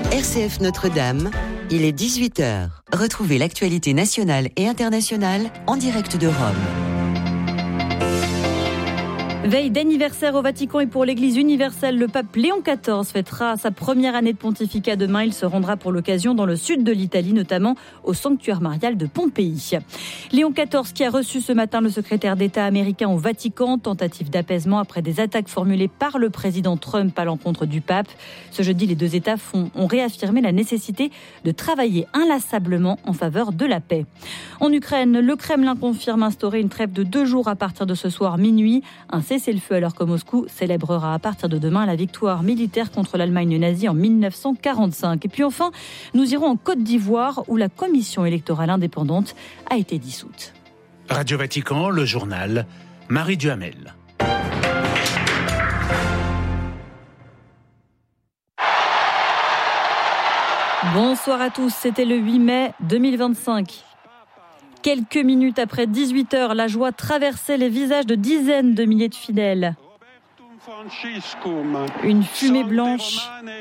RCF Notre-Dame, il est 18h. Retrouvez l'actualité nationale et internationale en direct de Rome. Veille d'anniversaire au Vatican et pour l'Église universelle, le pape Léon XIV fêtera sa première année de pontificat demain. Il se rendra pour l'occasion dans le sud de l'Italie, notamment au sanctuaire marial de Pompéi. Léon XIV qui a reçu ce matin le secrétaire d'État américain au Vatican, tentative d'apaisement après des attaques formulées par le président Trump à l'encontre du pape. Ce jeudi, les deux États ont réaffirmé la nécessité de travailler inlassablement en faveur de la paix. En Ukraine, le Kremlin confirme instaurer une trêve de 2 jours à partir de ce soir minuit. Un cessez-le-feu alors que Moscou célébrera à partir de demain la victoire militaire contre l'Allemagne nazie en 1945. Et puis enfin, nous irons en Côte d'Ivoire où la commission électorale indépendante a été dissoute. Radio Vatican, le journal, Marie Duhamel. Bonsoir à tous, c'était le 8 mai 2025. Quelques minutes après 18h, la joie traversait les visages de dizaines de milliers de fidèles. Une fumée blanche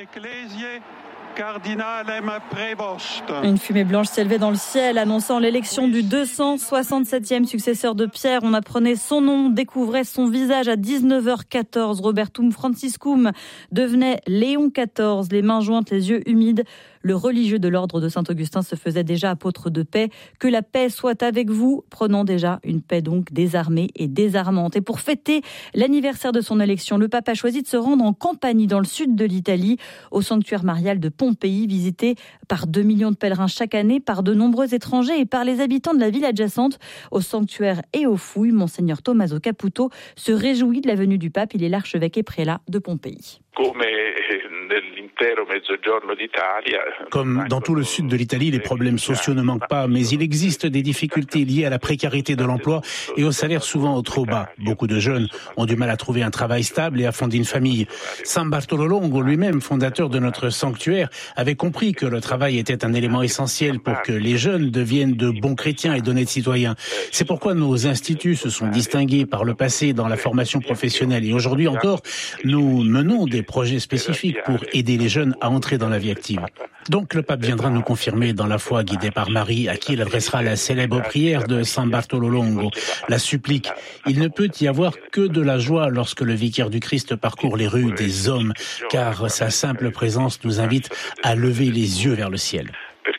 s'élevait dans le ciel, annonçant l'élection du 267e successeur de Pierre. On apprenait son nom, découvrait son visage à 19h14. Robertum Franciscum devenait Léon XIV, les mains jointes, les yeux humides. Le religieux de l'ordre de Saint-Augustin se faisait déjà apôtre de paix. Que la paix soit avec vous, prenant déjà une paix donc désarmée et désarmante. Et pour fêter l'anniversaire de son élection, le pape a choisi de se rendre en Campanie, dans le sud de l'Italie, au sanctuaire marial de Pompéi, visité par 2 millions de pèlerins chaque année, par de nombreux étrangers et par les habitants de la ville adjacente. Au sanctuaire et aux fouilles, Monseigneur Tommaso Caputo se réjouit de la venue du pape. Il est l'archevêque et prélat de Pompéi. Comme dans tout le sud de l'Italie, les problèmes sociaux ne manquent pas, mais il existe des difficultés liées à la précarité de l'emploi et aux salaires souvent trop bas. Beaucoup de jeunes ont du mal à trouver un travail stable et à fonder une famille. San Bartolo Longo, lui-même fondateur de notre sanctuaire, avait compris que le travail était un élément essentiel pour que les jeunes deviennent de bons chrétiens et d'honnêtes citoyens. C'est pourquoi nos instituts se sont distingués par le passé dans la formation professionnelle et aujourd'hui encore, nous menons des projets spécifiques pour aider les jeunes à entrer dans la vie active. Donc le pape viendra nous confirmer dans la foi guidée par Marie, à qui il adressera la célèbre prière de San Bartolo Longo, la supplique. Il ne peut y avoir que de la joie lorsque le vicaire du Christ parcourt les rues des hommes, car sa simple présence nous invite à lever les yeux vers le ciel.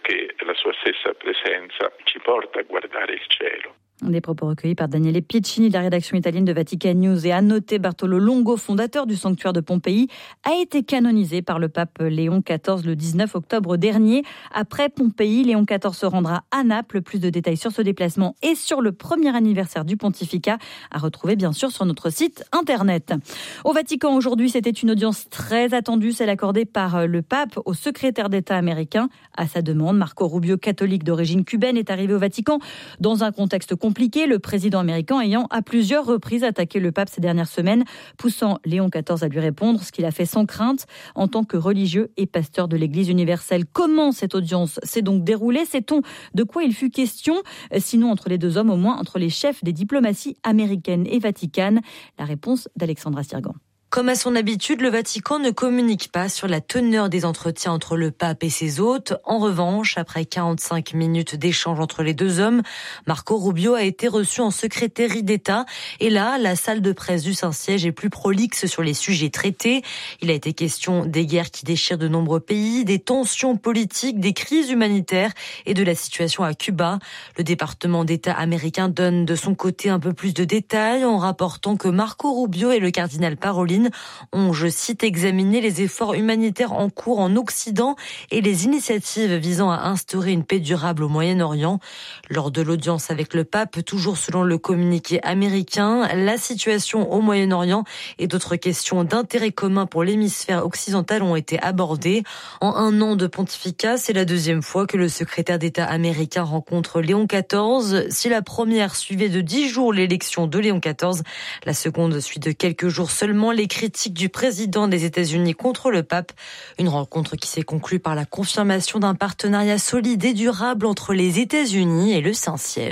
Des propos recueillis par Daniele Piccini de la rédaction italienne de Vatican News. Et à noter, Bartolo Longo, fondateur du sanctuaire de Pompéi, a été canonisé par le pape Léon XIV le 19 octobre dernier. Après Pompéi, Léon XIV se rendra à Naples. Plus de détails sur ce déplacement et sur le premier anniversaire du pontificat à retrouver bien sûr sur notre site internet. Au Vatican aujourd'hui, c'était une audience très attendue, celle accordée par le pape au secrétaire d'État américain. À sa demande, Marco Rubio, catholique d'origine cubaine, est arrivé au Vatican dans un contexte compliqué, le président américain ayant à plusieurs reprises attaqué le pape ces dernières semaines, poussant Léon XIV à lui répondre, ce qu'il a fait sans crainte en tant que religieux et pasteur de l'Église universelle. Comment cette audience s'est donc déroulée? Sait-on de quoi il fut question? Sinon entre les deux hommes, au moins entre les chefs des diplomaties américaines et vaticanes. La réponse d'Alexandra Sirgan. Comme à son habitude, le Vatican ne communique pas sur la teneur des entretiens entre le pape et ses hôtes. En revanche, après 45 minutes d'échange entre les deux hommes, Marco Rubio a été reçu en secrétairie d'État. Et là, la salle de presse du Saint-Siège est plus prolixe sur les sujets traités. Il a été question des guerres qui déchirent de nombreux pays, des tensions politiques, des crises humanitaires et de la situation à Cuba. Le département d'État américain donne de son côté un peu plus de détails en rapportant que Marco Rubio et le cardinal Parolin ont, je cite, examiné les efforts humanitaires en cours en Occident et les initiatives visant à instaurer une paix durable au Moyen-Orient. Lors de l'audience avec le pape, toujours selon le communiqué américain, la situation au Moyen-Orient et d'autres questions d'intérêt commun pour l'hémisphère occidental ont été abordées. En 1 an de pontificat, c'est la 2e fois que le secrétaire d'État américain rencontre Léon XIV. Si la première suivait de 10 jours l'élection de Léon XIV, la seconde suit de quelques jours seulement les critiques du président des États-Unis contre le pape. Une rencontre qui s'est conclue par la confirmation d'un partenariat solide et durable entre les États-Unis et le Saint-Siège.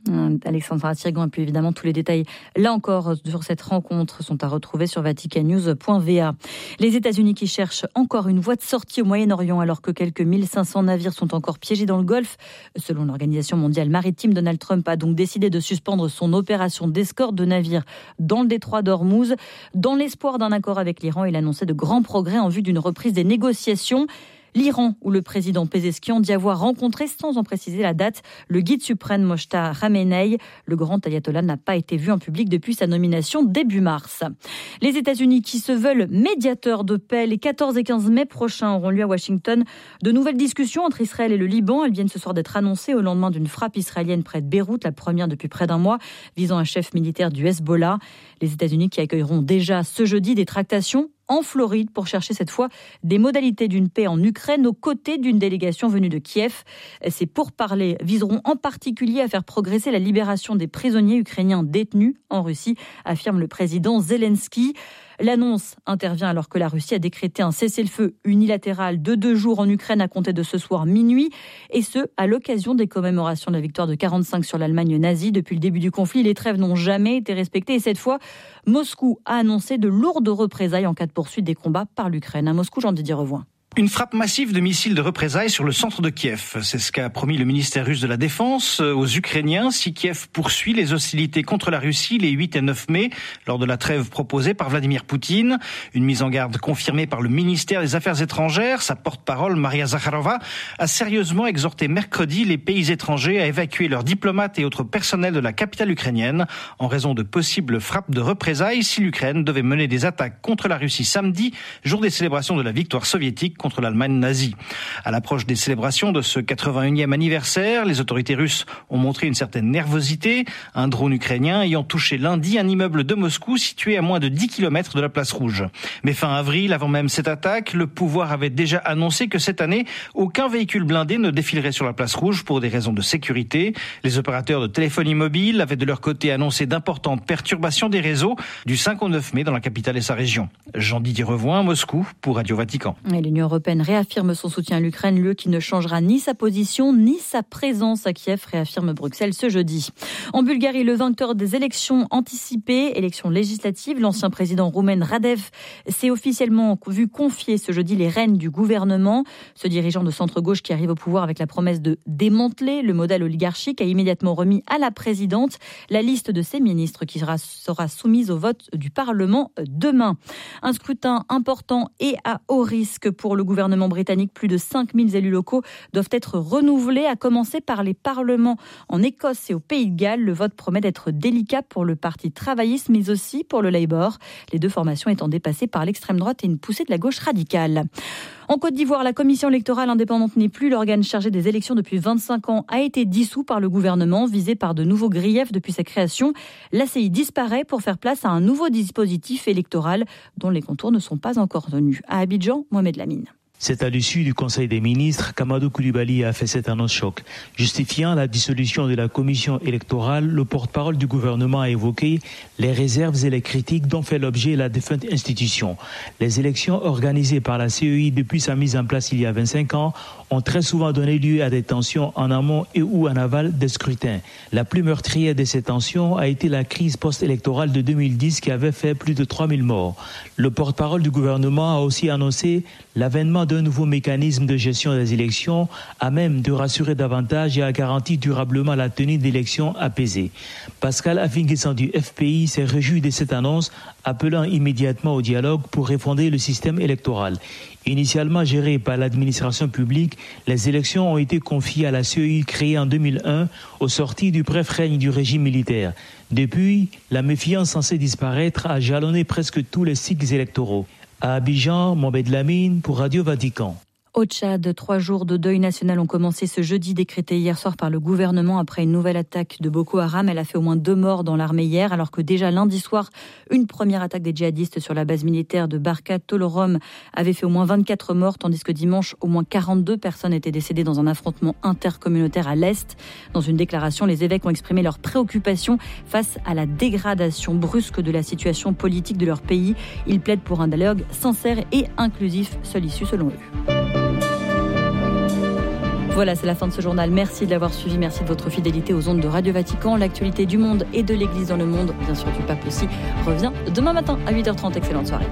Alexandra Thirgan, et puis évidemment tous les détails là encore sur cette rencontre sont à retrouver sur vaticannews.va. Les États-Unis qui cherchent encore une voie de sortie au Moyen-Orient alors que quelques 1500 navires sont encore piégés dans le Golfe. Selon l'Organisation mondiale maritime, Donald Trump a donc décidé de suspendre son opération d'escorte de navires dans le détroit d'Ormuz. Dans l'espoir d'un accord avec l'Iran, il annonçait de grands progrès en vue d'une reprise des négociations. L'Iran, où le président Pezeshkian dit avoir rencontré, sans en préciser la date, le guide suprême Mojtaba Khamenei. Le grand ayatollah n'a pas été vu en public depuis sa nomination début mars. Les États-Unis qui se veulent médiateurs de paix, les 14 et 15 mai prochains auront lieu à Washington. De nouvelles discussions entre Israël et le Liban. Elles viennent ce soir d'être annoncées au lendemain d'une frappe israélienne près de Beyrouth, la première depuis près d'un mois, visant un chef militaire du Hezbollah. Les États-Unis qui accueilleront déjà ce jeudi des tractations en Floride pour chercher cette fois des modalités d'une paix en Ukraine aux côtés d'une délégation venue de Kiev. Ces pourparlers viseront en particulier à faire progresser la libération des prisonniers ukrainiens détenus en Russie, affirme le président Zelensky. L'annonce intervient alors que la Russie a décrété un cessez-le-feu unilatéral de 2 jours en Ukraine à compter de ce soir minuit, et ce, à l'occasion des commémorations de la victoire de 1945 sur l'Allemagne nazie. Depuis le début du conflit, les trêves n'ont jamais été respectées, et cette fois, Moscou a annoncé de lourdes représailles en cas de poursuite des combats par l'Ukraine. À Moscou, Jean-Didier Revoin. Une frappe massive de missiles de représailles sur le centre de Kiev. C'est ce qu'a promis le ministère russe de la Défense aux Ukrainiens si Kiev poursuit les hostilités contre la Russie les 8 et 9 mai, lors de la trêve proposée par Vladimir Poutine. Une mise en garde confirmée par le ministère des Affaires étrangères. Sa porte-parole, Maria Zakharova, a sérieusement exhorté mercredi les pays étrangers à évacuer leurs diplomates et autres personnels de la capitale ukrainienne en raison de possibles frappes de représailles si l'Ukraine devait mener des attaques contre la Russie samedi, jour des célébrations de la victoire soviétique contre l'Allemagne nazie. À l'approche des célébrations de ce 81e anniversaire, les autorités russes ont montré une certaine nervosité, un drone ukrainien ayant touché lundi un immeuble de Moscou situé à moins de 10 km de la place Rouge. Mais fin avril, avant même cette attaque, le pouvoir avait déjà annoncé que cette année, aucun véhicule blindé ne défilerait sur la place Rouge pour des raisons de sécurité. Les opérateurs de téléphonie mobile avaient de leur côté annoncé d'importantes perturbations des réseaux du 5 au 9 mai dans la capitale et sa région. Jean-Didier Revoin, Moscou, pour Radio Vatican. Et l'Union européenne réaffirme son soutien à l'Ukraine, lieu qui ne changera ni sa position ni sa présence à Kiev, réaffirme Bruxelles ce jeudi. En Bulgarie, le vainqueur des élections anticipées, élections législatives, l'ancien président roumain Radev s'est officiellement vu confier ce jeudi les rênes du gouvernement. Ce dirigeant de centre-gauche qui arrive au pouvoir avec la promesse de démanteler le modèle oligarchique a immédiatement remis à la présidente la liste de ses ministres qui sera soumise au vote du Parlement demain. Un scrutin important et à haut risque pour le gouvernement britannique. Plus de 5000 élus locaux doivent être renouvelés, à commencer par les parlements en Écosse et au Pays de Galles. Le vote promet d'être délicat pour le parti travailliste, mais aussi pour le Labour. Les deux formations étant dépassées par l'extrême droite et une poussée de la gauche radicale. En Côte d'Ivoire, la commission électorale indépendante n'est plus l'organe chargé des élections depuis 25 ans, a été dissous par le gouvernement, visé par de nouveaux griefs depuis sa création. L'ACI disparaît pour faire place à un nouveau dispositif électoral dont les contours ne sont pas encore connus. À Abidjan, Mohamed Lamine. C'est à l'issue du Conseil des ministres qu'Amadou Coulibaly a fait cette annonce choc. Justifiant la dissolution de la commission électorale, le porte-parole du gouvernement a évoqué les réserves et les critiques dont fait l'objet la défunte institution. Les élections organisées par la CEI depuis sa mise en place il y a 25 ans ont très souvent donné lieu à des tensions en amont et ou en aval des scrutins. La plus meurtrière de ces tensions a été la crise post-électorale de 2010 qui avait fait plus de 3000 morts. Le porte-parole du gouvernement a aussi annoncé l'avènement d'un nouveau mécanisme de gestion des élections à même de rassurer davantage et à garantir durablement la tenue d'élections apaisées. Pascal Affinguessan du FPI s'est réjoui de cette annonce, appelant immédiatement au dialogue pour refonder le système électoral. Initialement gérées par l'administration publique, les élections ont été confiées à la CEI créée en 2001 au sortir du bref règne du régime militaire. Depuis, la méfiance censée disparaître a jalonné presque tous les cycles électoraux. À Abidjan, Mohamed Lamine pour Radio Vatican. Au Tchad, 3 jours de deuil national ont commencé ce jeudi, décrété hier soir par le gouvernement après une nouvelle attaque de Boko Haram. Elle a fait au moins 2 morts dans l'armée hier, alors que déjà lundi soir, une première attaque des djihadistes sur la base militaire de Barka Tolorom avait fait au moins 24 morts, tandis que dimanche, au moins 42 personnes étaient décédées dans un affrontement intercommunautaire à l'Est. Dans une déclaration, les évêques ont exprimé leur préoccupation face à la dégradation brusque de la situation politique de leur pays. Ils plaident pour un dialogue sincère et inclusif, seule issue selon eux. Voilà, c'est la fin de ce journal. Merci de l'avoir suivi. Merci de votre fidélité aux ondes de Radio Vatican. L'actualité du monde et de l'Église dans le monde, bien sûr du pape aussi, revient demain matin à 8h30. Excellente soirée.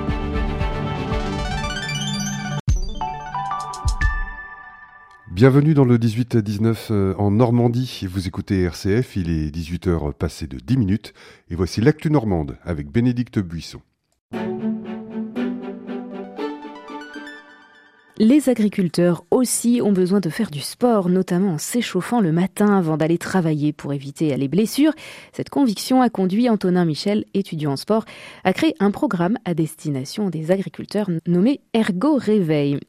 Bienvenue dans le 18-19 en Normandie. Vous écoutez RCF, il est 18h passé de 10 minutes. Et voici l'actu normande avec Bénédicte Buisson. Les agriculteurs aussi ont besoin de faire du sport, notamment en s'échauffant le matin avant d'aller travailler pour éviter les blessures. Cette conviction a conduit Antonin Michel, étudiant en sport, à créer un programme à destination des agriculteurs nommé Ergo Réveil.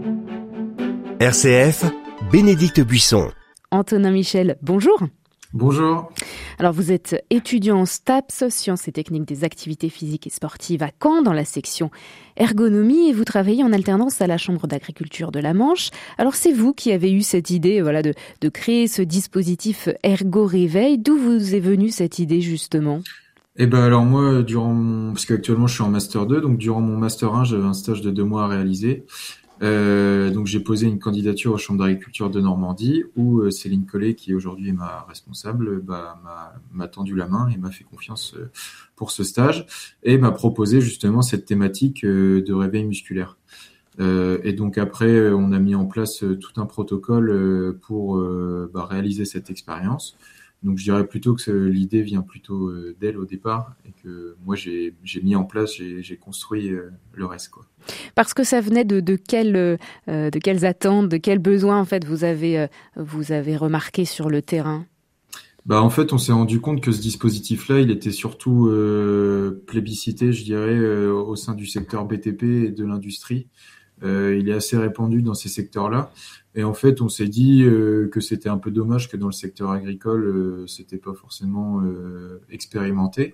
RCF, Bénédicte Buisson. Antonin Michel, bonjour. Bonjour. Alors vous êtes étudiant en STAPS, sciences et techniques des activités physiques et sportives à Caen, dans la section ergonomie, et vous travaillez en alternance à la Chambre d'agriculture de la Manche. Alors c'est vous qui avez eu cette idée de créer ce dispositif Ergo Réveil. D'où vous est venue cette idée justement ? Alors moi, parce qu'actuellement je suis en Master 2, donc durant mon Master 1, j'avais un stage de 2 mois à réaliser. Donc j'ai posé une candidature aux chambres d'agriculture de Normandie où Céline Collet, qui aujourd'hui est ma responsable, m'a tendu la main et m'a fait confiance pour ce stage et m'a proposé justement cette thématique de réveil musculaire. Et donc après, on a mis en place tout un protocole pour réaliser cette expérience. Donc je dirais plutôt que l'idée vient plutôt d'elle au départ et que moi j'ai mis en place, j'ai construit le reste, quoi. Parce que ça venait de quelles attentes, de quels besoins en fait vous avez remarqué sur le terrain ? En fait, on s'est rendu compte que ce dispositif-là, il était surtout plébiscité, je dirais, au sein du secteur BTP et de l'industrie. Il est assez répandu dans ces secteurs-là. Et en fait, on s'est dit que c'était un peu dommage que dans le secteur agricole, c'était pas forcément expérimenté,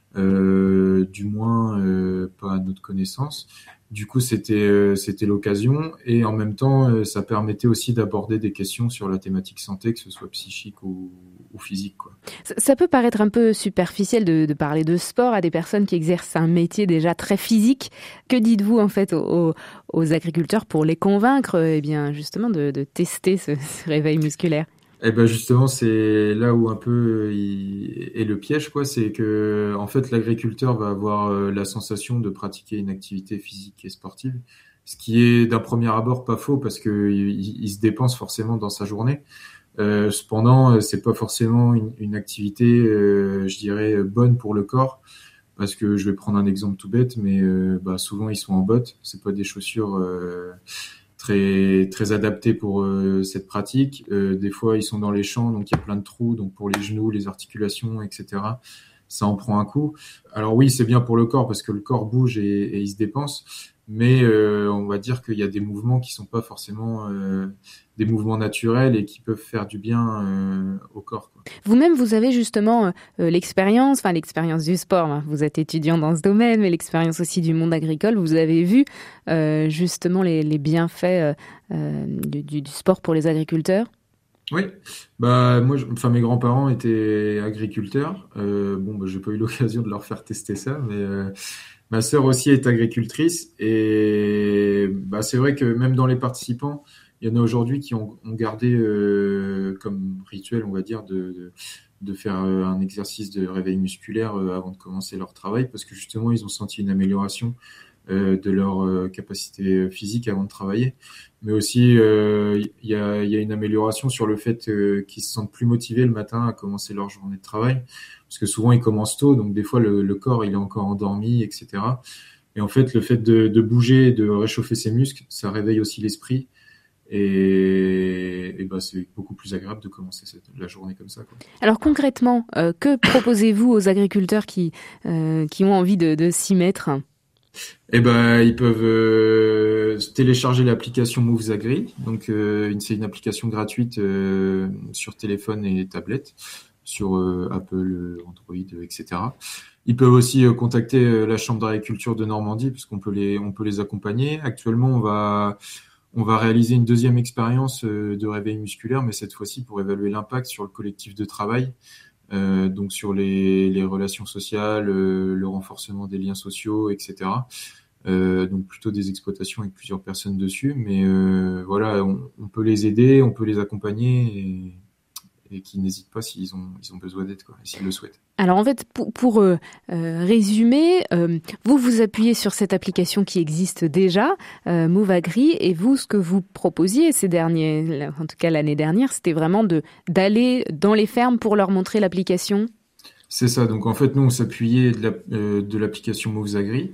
du moins pas à notre connaissance. Du coup, c'était l'occasion, et en même temps, ça permettait aussi d'aborder des questions sur la thématique santé, que ce soit psychique ou physique, quoi. Ça peut paraître un peu superficiel de parler de sport à des personnes qui exercent un métier déjà très physique. Que dites-vous en fait aux agriculteurs pour les convaincre, justement de tester ce réveil musculaire ? Justement, c'est là où un peu est le piège, quoi. C'est que en fait, l'agriculteur va avoir la sensation de pratiquer une activité physique et sportive, ce qui est d'un premier abord pas faux parce que il se dépense forcément dans sa journée. Cependant, c'est pas forcément une activité, je dirais, bonne pour le corps, parce que je vais prendre un exemple tout bête, mais souvent ils sont en bottes, c'est pas des chaussures très très adaptées pour cette pratique. Des fois, ils sont dans les champs, donc il y a plein de trous, donc pour les genoux, les articulations, etc. Ça en prend un coup. Alors oui, c'est bien pour le corps parce que le corps bouge et il se dépense, mais on va dire qu'il y a des mouvements qui sont pas forcément des mouvements naturels et qui peuvent faire du bien au corps, quoi. Vous-même, vous avez justement l'expérience du sport. Vous êtes étudiant dans ce domaine, mais l'expérience aussi du monde agricole. Vous avez vu justement les bienfaits du sport pour les agriculteurs ? Oui, moi, mes grands-parents étaient agriculteurs. J'ai pas eu l'occasion de leur faire tester ça, mais ma sœur aussi est agricultrice et c'est vrai que même dans les participants, il y en a aujourd'hui qui ont gardé comme rituel, on va dire, de faire un exercice de réveil musculaire avant de commencer leur travail, parce que justement ils ont senti une amélioration de leur capacité physique avant de travailler, mais aussi il y a une amélioration sur le fait qu'ils se sentent plus motivés le matin à commencer leur journée de travail, parce que souvent ils commencent tôt, donc des fois le corps il est encore endormi, etc. Et en fait le fait de bouger, de réchauffer ses muscles, ça réveille aussi l'esprit. Et c'est beaucoup plus agréable de commencer la journée comme ça, quoi. Alors concrètement, que proposez-vous aux agriculteurs qui ont envie de s'y mettre ? Ils peuvent télécharger l'application Moves Agri. Donc c'est une application gratuite sur téléphone et tablette, sur Apple, Android, etc. Ils peuvent aussi contacter la Chambre d'agriculture de Normandie, puisqu'on peut les accompagner. Actuellement, on va réaliser une deuxième expérience de réveil musculaire, mais cette fois-ci pour évaluer l'impact sur le collectif de travail, donc sur les relations sociales, le renforcement des liens sociaux, etc. donc plutôt des exploitations avec plusieurs personnes dessus. Mais voilà, on peut les aider, on peut les accompagner et qui n'hésitent pas s'ils ont besoin d'aide, quoi, et s'ils le souhaitent. Alors en fait, pour résumer, vous vous appuyez sur cette application qui existe déjà, Move Agri, et vous, ce que vous proposiez en tout cas l'année dernière, c'était vraiment d'aller dans les fermes pour leur montrer l'application. C'est ça. Donc en fait, nous on s'appuyait de l'application Move Agri,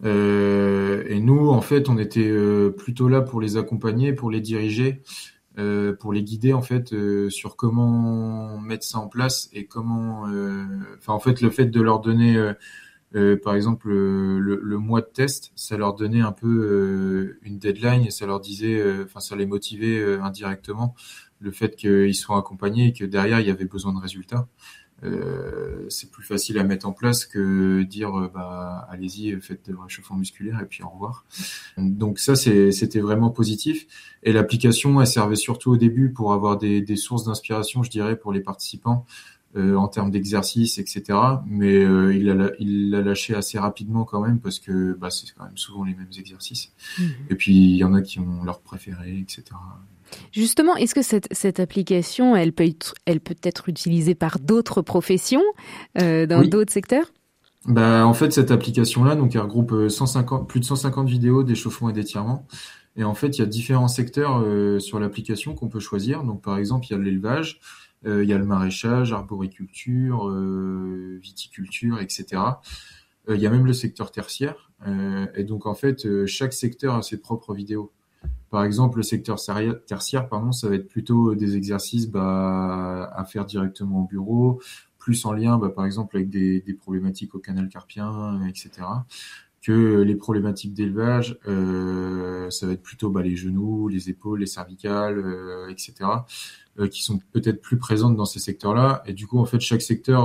et nous en fait on était plutôt là pour les accompagner, pour les diriger. Pour les guider en fait sur comment mettre ça en place et comment en fait le fait de leur donner par exemple le mois de test, ça leur donnait un peu une deadline et ça leur disait ça les motivait indirectement, le fait qu'ils soient accompagnés et que derrière il y avait besoin de résultats. C'est plus facile à mettre en place que dire allez-y, faites de réchauffement musculaire et puis au revoir. Donc ça c'était vraiment positif, et l'application elle servait surtout au début pour avoir des sources d'inspiration, je dirais, pour les participants en termes d'exercice, etc. Mais il l'a lâché assez rapidement quand même, parce que c'est quand même souvent les mêmes exercices. Et puis il y en a qui ont leur préféré, etc. Justement, est-ce que cette application, elle peut être utilisée par d'autres professions dans d'autres secteurs ? En fait, cette application-là, donc, elle regroupe plus de 150 vidéos d'échauffement et d'étirement. Et en fait, il y a différents secteurs sur l'application qu'on peut choisir. Donc, par exemple, il y a l'élevage, il y a le maraîchage, arboriculture, viticulture, etc. Il y a même le secteur tertiaire. Et donc, en fait, chaque secteur a ses propres vidéos. Par exemple, le secteur tertiaire, ça va être plutôt des exercices à faire directement au bureau, plus en lien, par exemple, avec des problématiques au canal carpien, etc. Que les problématiques d'élevage, ça va être plutôt les genoux, les épaules, les cervicales, etc., qui sont peut-être plus présentes dans ces secteurs-là. Et du coup, en fait, chaque secteur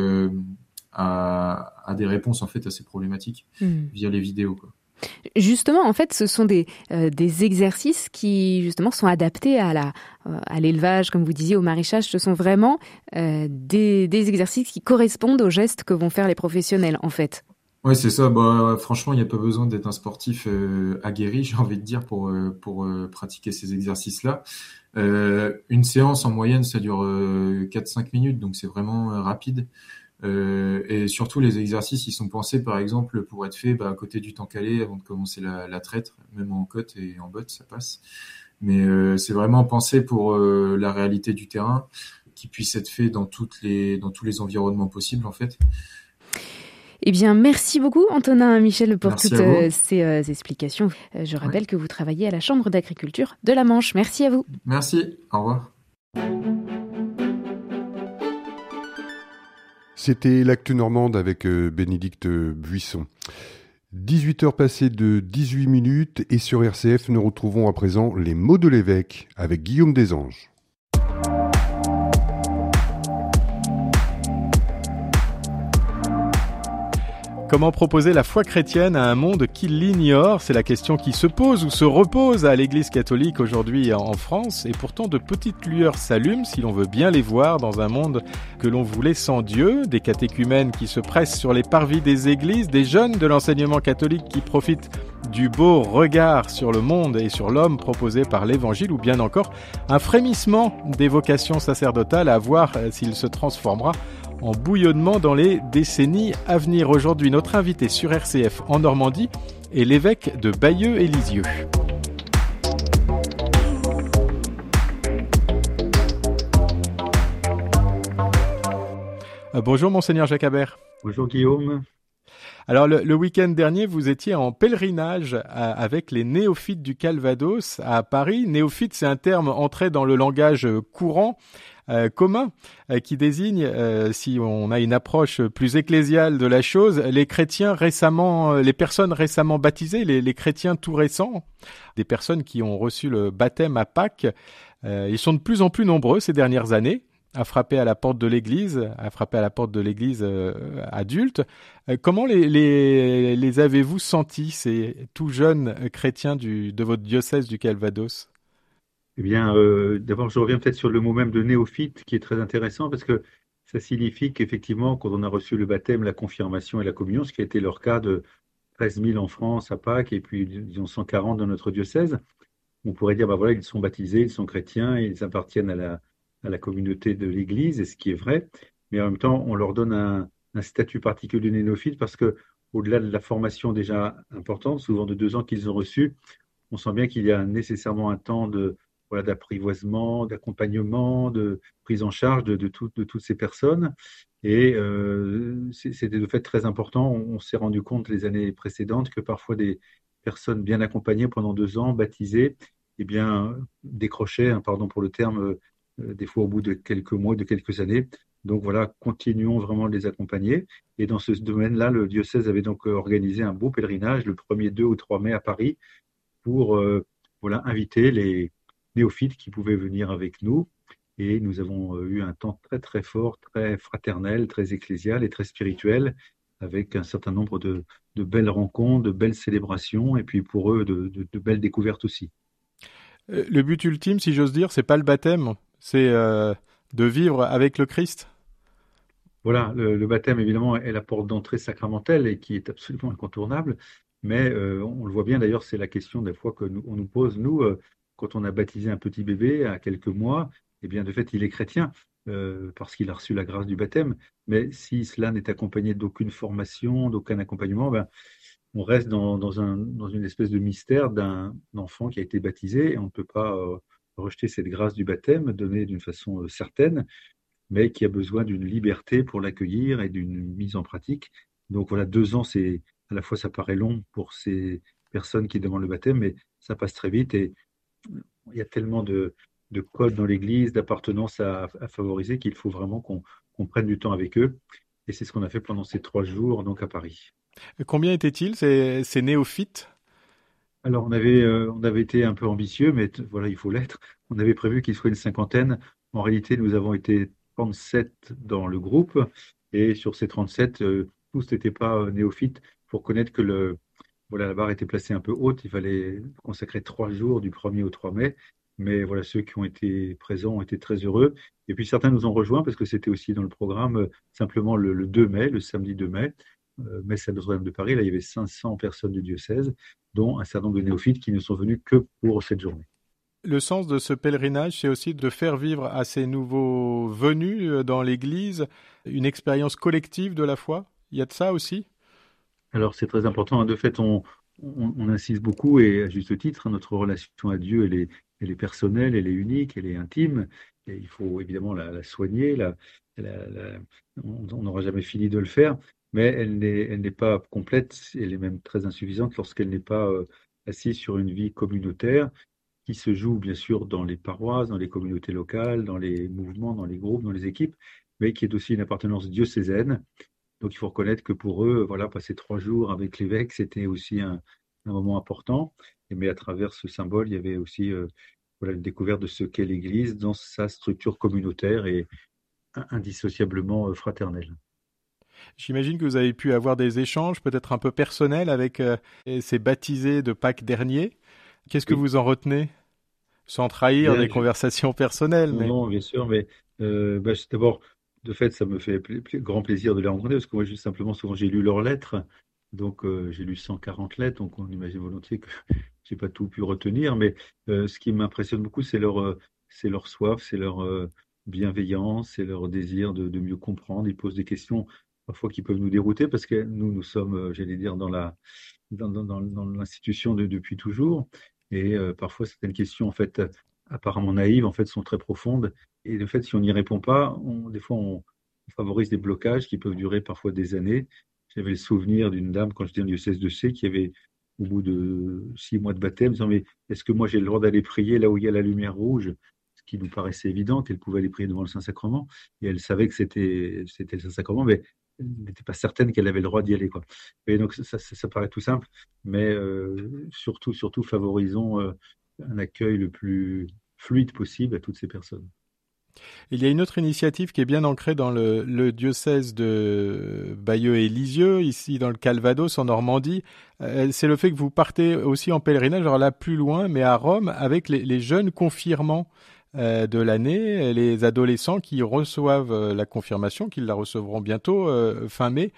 a des réponses en fait à ces problématiques via les vidéos, quoi. Justement, en fait, ce sont des exercices qui, justement, sont adaptés à l'élevage, comme vous disiez, au maraîchage. Ce sont vraiment des exercices qui correspondent aux gestes que vont faire les professionnels, en fait. Ouais, c'est ça. Franchement, il n'y a pas besoin d'être un sportif aguerri, j'ai envie de dire, pour pratiquer ces exercices-là. Une séance, en moyenne, ça dure 4-5 minutes, donc c'est vraiment rapide. Et surtout, les exercices, ils sont pensés, par exemple, pour être faits à côté du temps calé avant de commencer la traite, même en côte et en botte, ça passe. Mais c'est vraiment pensé pour la réalité du terrain, qui puisse être fait dans tous les environnements possibles, en fait. Eh bien, merci beaucoup, Antonin Michel, pour toutes ces explications. Je rappelle que vous travaillez à la Chambre d'agriculture de la Manche. Merci à vous. Merci, au revoir. C'était l'actu normande avec Bénédicte Buisson. 18h passées de 18 minutes et sur RCF, nous retrouvons à présent les mots de l'évêque avec Guillaume Desanges. Comment proposer la foi chrétienne à un monde qui l'ignore ? C'est la question qui se pose ou se repose à l'Église catholique aujourd'hui en France. Et pourtant, de petites lueurs s'allument, si l'on veut bien les voir, dans un monde que l'on voulait sans Dieu. Des catéchumènes qui se pressent sur les parvis des églises, des jeunes de l'enseignement catholique qui profitent du beau regard sur le monde et sur l'homme proposé par l'Évangile, ou bien encore un frémissement des vocations sacerdotales à voir s'il se transformera en bouillonnement dans les décennies à venir. Aujourd'hui, notre invité sur RCF en Normandie est l'évêque de Bayeux et Lisieux. Bonjour Monseigneur Jacques Habert. Bonjour Guillaume. Alors le week-end dernier, vous étiez en pèlerinage avec les néophytes du Calvados à Paris. Néophyte, c'est un terme entré dans le langage courant, commun, qui désigne, si on a une approche plus ecclésiale de la chose, les personnes récemment baptisées, les chrétiens tout récents, des personnes qui ont reçu le baptême à Pâques. Ils sont de plus en plus nombreux ces dernières années à frapper à la porte de l'église, adulte. Comment les avez-vous sentis, ces tout jeunes chrétiens de votre diocèse du Calvados ? Eh bien, d'abord, je reviens peut-être sur le mot même de néophyte, qui est très intéressant, parce que ça signifie qu'effectivement, quand on a reçu le baptême, la confirmation et la communion, ce qui a été leur cas de 13 000 en France à Pâques et puis disons 140 dans notre diocèse. On pourrait dire, voilà, ils sont baptisés, ils sont chrétiens, ils appartiennent à la communauté de l'Église, et ce qui est vrai. Mais en même temps, on leur donne un statut particulier de néophyte parce que, au-delà de la formation déjà importante, souvent de 2 ans qu'ils ont reçue, on sent bien qu'il y a nécessairement un temps d'apprivoisement, d'accompagnement, de prise en charge de toutes ces personnes. Et c'était de fait très important. On s'est rendu compte les années précédentes que parfois des personnes bien accompagnées pendant 2 ans, baptisées, décrochaient, pardon pour le terme, des fois au bout de quelques mois, de quelques années. Donc voilà, continuons vraiment de les accompagner. Et dans ce domaine-là, le diocèse avait donc organisé un beau pèlerinage le 1er, 2 ou 3 mai à Paris pour inviter les néophytes qui pouvaient venir avec nous. Et nous avons eu un temps très très fort, très fraternel, très ecclésial et très spirituel, avec un certain nombre de belles rencontres, de belles célébrations, et puis pour eux, de belles découvertes aussi. Le but ultime, si j'ose dire, c'est pas le baptême, c'est de vivre avec le Christ. Voilà, le baptême, évidemment, est la porte d'entrée sacramentelle et qui est absolument incontournable. Mais on le voit bien, d'ailleurs, c'est la question des fois qu'on nous pose, nous, quand on a baptisé un petit bébé à quelques mois, eh bien, de fait, il est chrétien parce qu'il a reçu la grâce du baptême. Mais si cela n'est accompagné d'aucune formation, d'aucun accompagnement, on reste dans une espèce de mystère d'un enfant qui a été baptisé et on ne peut pas rejeter cette grâce du baptême donnée d'une façon certaine, mais qui a besoin d'une liberté pour l'accueillir et d'une mise en pratique. Donc voilà, 2 ans, à la fois ça paraît long pour ces personnes qui demandent le baptême, mais ça passe très vite et il y a tellement de codes dans l'Église, d'appartenance à favoriser qu'il faut vraiment qu'on prenne du temps avec eux. Et c'est ce qu'on a fait pendant ces 3 jours donc à Paris. Et combien étaient-ils ces néophytes? Alors on avait été un peu ambitieux, mais voilà, il faut l'être. On avait prévu qu'il soit une 50aine. En réalité, nous avons été 37 dans le groupe, et sur ces 37, tous n'étaient pas néophytes. Pour connaître que la barre était placée un peu haute, il fallait consacrer 3 jours du 1er au 3 mai. Mais voilà, ceux qui ont été présents ont été très heureux. Et puis certains nous ont rejoints parce que c'était aussi dans le programme simplement le 2 mai, le samedi 2 mai, messe à Notre-Dame de Paris. Là, il y avait 500 personnes du diocèse, dont un certain nombre de néophytes qui ne sont venus que pour cette journée. Le sens de ce pèlerinage, c'est aussi de faire vivre à ces nouveaux venus dans l'Église une expérience collective de la foi. Il y a de ça aussi? Alors c'est très important. De fait, on insiste beaucoup, et à juste titre, notre relation à Dieu, elle est personnelle, elle est unique, elle est intime. Et il faut évidemment la soigner. On n'aura jamais fini de le faire, mais elle n'est pas complète. Elle est même très insuffisante lorsqu'elle n'est pas assise sur une vie communautaire qui se joue bien sûr dans les paroisses, dans les communautés locales, dans les mouvements, dans les groupes, dans les équipes, mais qui est aussi une appartenance diocésaine. Donc il faut reconnaître que pour eux, voilà, passer 3 jours avec l'évêque, c'était aussi un moment important. Mais à travers ce symbole, il y avait aussi une découverte de ce qu'est l'Église dans sa structure communautaire et indissociablement fraternelle. J'imagine que vous avez pu avoir des échanges peut-être un peu personnels avec ces baptisés de Pâques dernier. Qu'est-ce que vous en retenez? Sans trahir des conversations personnelles. Non, bien sûr, mais d'abord, de fait, ça me fait grand plaisir de les rencontrer parce que moi, juste simplement, souvent, j'ai lu leurs lettres. Donc, j'ai lu 140 lettres, donc on imagine volontiers que je n'ai pas tout pu retenir. Mais ce qui m'impressionne beaucoup, c'est leur soif, c'est leur bienveillance, c'est leur désir de mieux comprendre. Ils posent des questions parfois qui peuvent nous dérouter parce que nous sommes, j'allais dire, dans l'institution depuis toujours. Et parfois, certaines questions, en fait, apparemment naïves, en fait, sont très profondes. Et de fait, si on n'y répond pas, des fois, on favorise des blocages qui peuvent durer parfois des années. J'avais le souvenir d'une dame, quand j'étais dans le diocèse de C, qui avait, au bout de 6 mois de baptême, disant, mais est-ce que moi j'ai le droit d'aller prier là où il y a la lumière rouge? Ce qui nous paraissait évident, qu'elle pouvait aller prier devant le Saint-Sacrement. Et elle savait que c'était le Saint-Sacrement, mais elle n'était pas certaine qu'elle avait le droit d'y aller, quoi. Et donc ça paraît tout simple, mais surtout favorisons un accueil le plus fluide possible à toutes ces personnes. Il y a une autre initiative qui est bien ancrée dans le diocèse de Bayeux et Lisieux, ici dans le Calvados, en Normandie. C'est le fait que vous partez aussi en pèlerinage, alors là plus loin, mais à Rome, avec les jeunes confirmants de l'année, les adolescents qui reçoivent la confirmation, qu'ils la recevront bientôt, fin mai.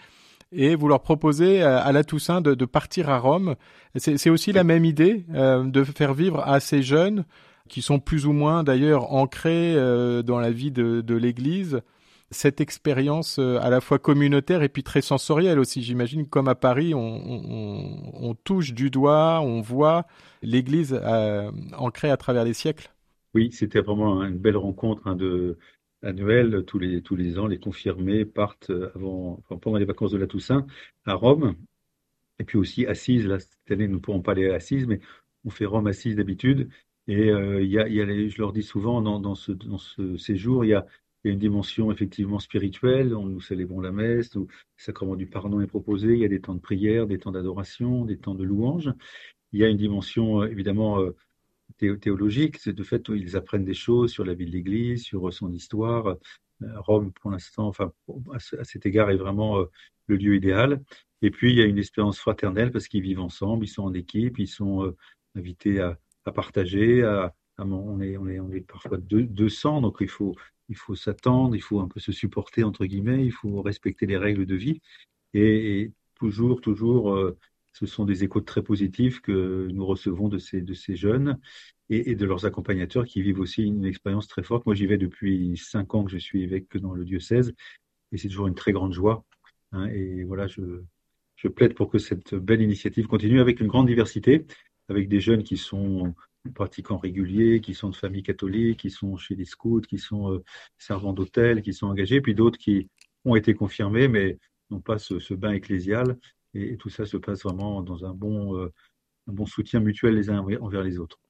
et vous leur proposez à la Toussaint de partir à Rome. C'est aussi la même idée de faire vivre à ces jeunes qui sont plus ou moins d'ailleurs ancrés dans la vie de l'Église, cette expérience à la fois communautaire et puis très sensorielle aussi. J'imagine comme à Paris, on touche du doigt, on voit l'Église ancrée à travers les siècles. Oui, c'était vraiment une belle rencontre annuelle. Tous les ans, les confirmés partent pendant les vacances de la Toussaint à Rome. Et puis aussi Assise. Là, cette année, nous ne pourrons pas aller à Assise, mais on fait Rome-Assise d'habitude. Et je leur dis souvent, dans ce séjour, il y a une dimension effectivement spirituelle. Nous célébrons la messe, où le sacrement du pardon est proposé. Il y a des temps de prière, des temps d'adoration, des temps de louange. Il y a une dimension évidemment théologique, c'est de fait où ils apprennent des choses sur la vie de l'Église, sur son histoire. Rome, pour l'instant, enfin, à cet égard, est vraiment le lieu idéal. Et puis, il y a une expérience fraternelle parce qu'ils vivent ensemble, ils sont en équipe, ils sont invités à partager. On est parfois 200, donc il faut s'attendre, il faut un peu se supporter, entre guillemets, il faut respecter les règles de vie. Et toujours, ce sont des échos très positifs que nous recevons de ces jeunes et de leurs accompagnateurs qui vivent aussi une expérience très forte. Moi, j'y vais depuis 5 ans que je suis évêque dans le diocèse et c'est toujours une très grande joie. Et voilà, je plaide pour que cette belle initiative continue avec une grande diversité, avec des jeunes qui sont pratiquants réguliers, qui sont de familles catholiques, qui sont chez les scouts, qui sont servants d'hôtel, qui sont engagés, puis d'autres qui ont été confirmés, mais n'ont pas ce bain ecclésial. Et tout ça se passe vraiment dans un bon soutien mutuel les uns envers les autres.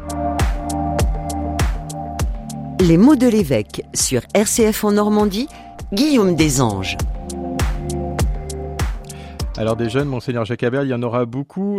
Les mots de l'évêque sur RCF en Normandie, Guillaume Desanges. Alors des jeunes, Monseigneur Jacabert, il y en aura beaucoup,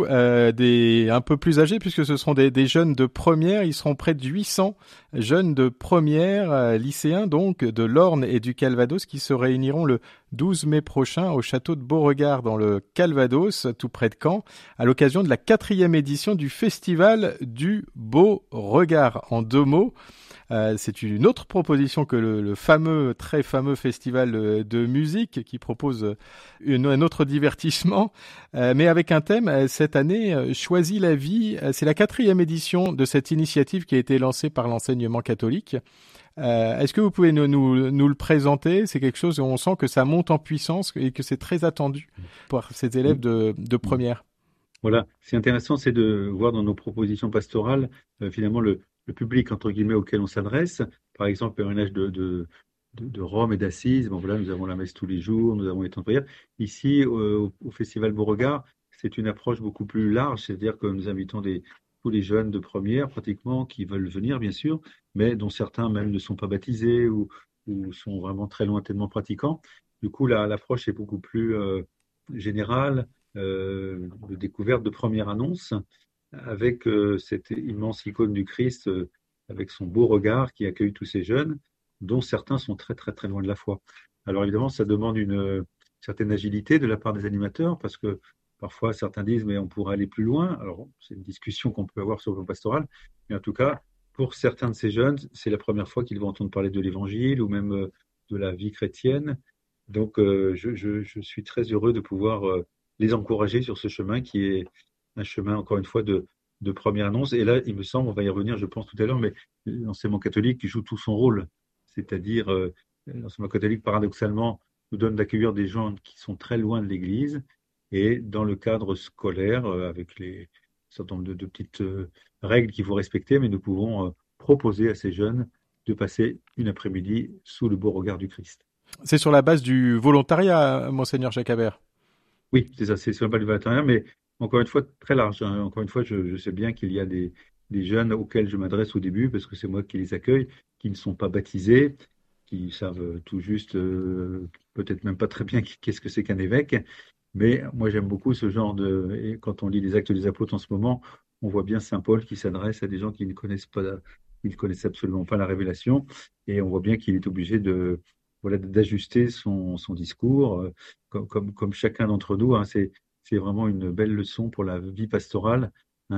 des un peu plus âgés puisque ce seront des jeunes de première. Ils seront près de 800 jeunes de première, lycéens donc, de l'Orne et du Calvados qui se réuniront le 12 mai prochain au château de Beauregard dans le Calvados, tout près de Caen, à l'occasion de la 4e édition du Festival du Beauregard. En 2 mots, c'est une autre proposition que le très fameux festival de musique qui propose un autre divertissement, mais avec un thème cette année, Choisis la vie. C'est la 4e édition de cette initiative qui a été lancée par l'enseignement catholique. Est-ce que vous pouvez nous le présenter? C'est quelque chose où on sent que ça monte en puissance et que c'est très attendu par ces élèves de première. Voilà, c'est intéressant, c'est de voir dans nos propositions pastorales finalement le public entre guillemets auquel on s'adresse. Par exemple, pèlerinage de Rome et d'Assise. Bon voilà, nous avons la messe tous les jours, nous avons les temps de prière. Ici, au Festival Beauregard, c'est une approche beaucoup plus large, c'est-à-dire que nous invitons tous les jeunes de première pratiquement qui veulent venir bien sûr, mais dont certains même ne sont pas baptisés ou sont vraiment très lointainement pratiquants. Du coup, l'approche est beaucoup plus générale, de découverte de première annonce, avec cette immense icône du Christ, avec son beau regard qui accueille tous ces jeunes, dont certains sont très très très loin de la foi. Alors évidemment, ça demande une certaine agilité de la part des animateurs, parce que parfois certains disent mais on pourrait aller plus loin. Alors c'est une discussion qu'on peut avoir sur le plan pastoral, mais en tout cas, pour certains de ces jeunes, c'est la première fois qu'ils vont entendre parler de l'Évangile ou même de la vie chrétienne. Donc je suis très heureux de pouvoir les encourager sur ce chemin qui est un chemin, encore une fois, de première annonce. Et là, il me semble, on va y revenir, je pense, tout à l'heure, mais l'enseignement catholique joue tout son rôle. C'est-à-dire, l'enseignement catholique, paradoxalement, nous donne d'accueillir des gens qui sont très loin de l'Église. Et dans le cadre scolaire, avec un certain nombre de petites règles qu'il faut respecter, mais nous pouvons proposer à ces jeunes de passer une après-midi sous le beau regard du Christ. C'est sur la base du volontariat, Monseigneur Jacabert? Oui, c'est ça, c'est sur la base du volontariat, mais encore une fois, très large. Encore une fois, je sais bien qu'il y a des jeunes auxquels je m'adresse au début, parce que c'est moi qui les accueille, qui ne sont pas baptisés, qui savent tout juste, peut-être même pas très bien qu'est-ce que c'est qu'un évêque. Mais moi, j'aime beaucoup ce genre et quand on lit les Actes des Apôtres en ce moment, on voit bien Saint Paul qui s'adresse à des gens qui ne connaissent absolument pas la révélation. Et on voit bien qu'il est obligé d'ajuster son discours, comme chacun d'entre nous. C'est vraiment une belle leçon pour la vie pastorale,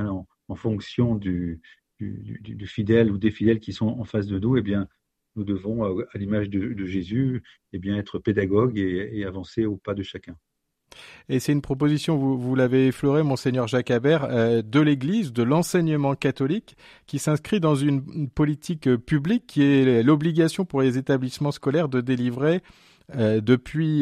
en fonction du fidèle ou des fidèles qui sont en face de nous. Eh bien, nous devons, à l'image de Jésus, eh bien, être pédagogues et avancer au pas de chacun. Et c'est une proposition, vous l'avez effleuré, Monseigneur Jacques Habert, de l'Église, de l'enseignement catholique, qui s'inscrit dans une politique publique qui est l'obligation pour les établissements scolaires de délivrer depuis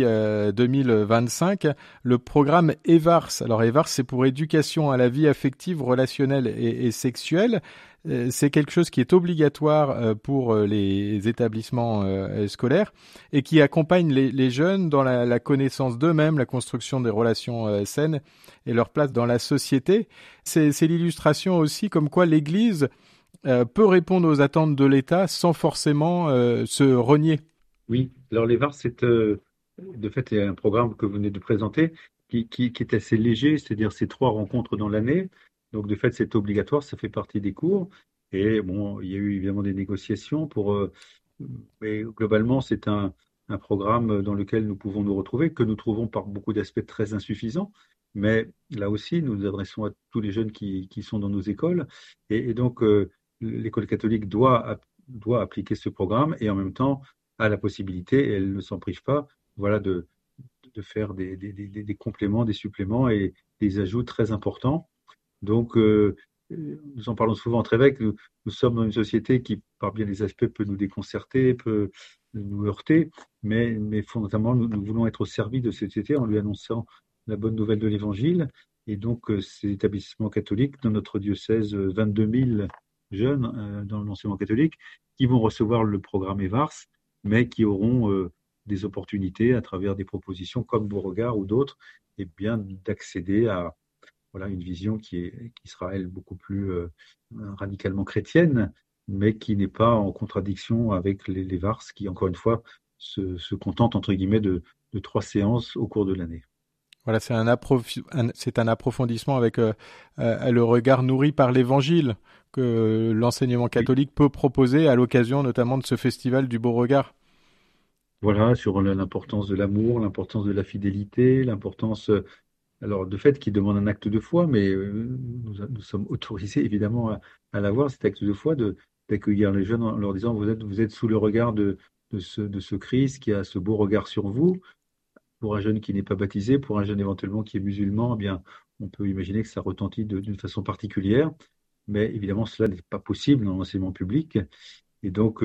2025 le programme EVARS. Alors EVARS, c'est pour éducation à la vie affective, relationnelle et sexuelle. C'est quelque chose qui est obligatoire pour les établissements scolaires et qui accompagne les jeunes dans la connaissance d'eux-mêmes, la construction des relations saines et leur place dans la société. C'est l'illustration aussi comme quoi l'Église peut répondre aux attentes de l'État sans forcément se renier. Oui, alors les VAR, c'est de fait un programme que vous venez de présenter qui est assez léger, c'est-à-dire c'est 3 rencontres dans l'année. Donc de fait, c'est obligatoire, ça fait partie des cours. Et bon, il y a eu évidemment des négociations mais globalement, c'est un programme dans lequel nous pouvons nous retrouver, que nous trouvons par beaucoup d'aspects très insuffisants. Mais là aussi, nous nous adressons à tous les jeunes qui sont dans nos écoles. Et donc, l'école catholique doit appliquer ce programme et en même temps a la possibilité, et elle ne s'en prive pas, voilà, de faire des compléments, des suppléments et des ajouts très importants. Donc, nous en parlons souvent entre évêques, nous sommes dans une société qui, par bien des aspects, peut nous déconcerter, peut nous heurter, mais fondamentalement, nous voulons être au service de cette société en lui annonçant la bonne nouvelle de l'Évangile. Et donc, ces établissements catholiques, dans notre diocèse, 22 000 jeunes dans l'enseignement catholique, qui vont recevoir le programme EVARS, mais qui auront des opportunités à travers des propositions comme Beauregard ou d'autres, et bien d'accéder à une vision qui sera, elle, beaucoup plus radicalement chrétienne, mais qui n'est pas en contradiction avec les VARS qui, encore une fois, se contentent, entre guillemets, de 3 séances au cours de l'année. Voilà, c'est un approfondissement avec le regard nourri par l'Évangile que l'enseignement catholique peut proposer à l'occasion notamment de ce festival du Beauregard. Voilà, sur l'importance de l'amour, l'importance de la fidélité, l'importance... Alors, de fait, qui demande un acte de foi, mais nous sommes autorisés évidemment à l'avoir, cet acte de foi, d'accueillir les jeunes en leur disant vous êtes sous le regard de ce Christ qui a ce beau regard sur vous. Pour un jeune qui n'est pas baptisé, pour un jeune éventuellement qui est musulman, eh bien, on peut imaginer que ça retentit d'une façon particulière, mais évidemment, cela n'est pas possible dans l'enseignement public. Et donc,